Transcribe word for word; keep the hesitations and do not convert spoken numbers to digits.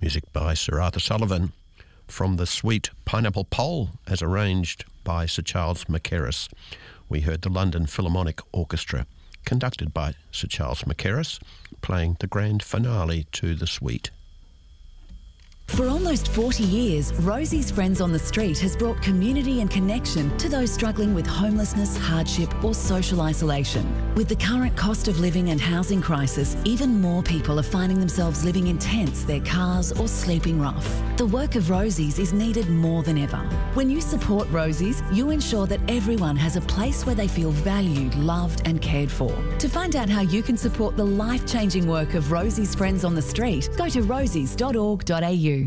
Music by Sir Arthur Sullivan from the Sweet Pineapple Pole, as arranged by Sir Charles Mackerras. We heard the London Philharmonic Orchestra, conducted by Sir Charles Mackerras, playing the grand finale to the suite. For almost forty years, Rosie's Friends on the Street has brought community and connection to those struggling with homelessness, hardship or social isolation. With the current cost of living and housing crisis, even more people are finding themselves living in tents, their cars or sleeping rough. The work of Rosie's is needed more than ever. When you support Rosie's, you ensure that everyone has a place where they feel valued, loved and cared for. To find out how you can support the life-changing work of Rosie's Friends on the Street, go to rosies dot org dot a u.